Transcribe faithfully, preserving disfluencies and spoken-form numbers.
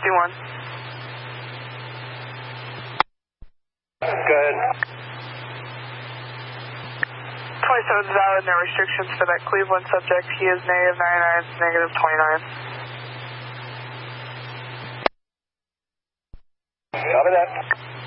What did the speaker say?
sixty-one. Good. twenty-seven's valid, no restrictions for that Cleveland subject. He is negative ninety-nine, negative twenty-nine. Copy that.